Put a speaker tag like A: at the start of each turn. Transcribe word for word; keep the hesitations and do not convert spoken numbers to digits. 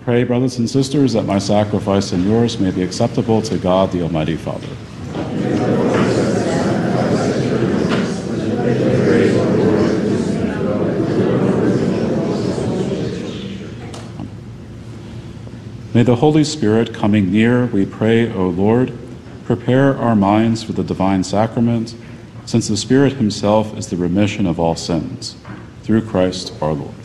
A: Pray, brothers and sisters, that my sacrifice and yours may be acceptable to God, the Almighty Father. May the Holy Spirit, coming near, we pray, O Lord, prepare our minds for the divine sacrament, since the Spirit himself is the remission of all sins. Through Christ our Lord.